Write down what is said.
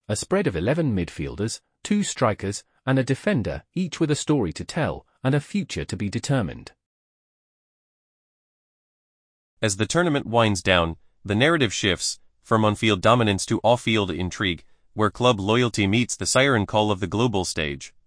A spread of 11 midfielders, 2 strikers, and a defender, each with a story to tell and a future to be determined. As the tournament winds down, the narrative shifts, from on-field dominance to off-field intrigue, where club loyalty meets the siren call of the global stage.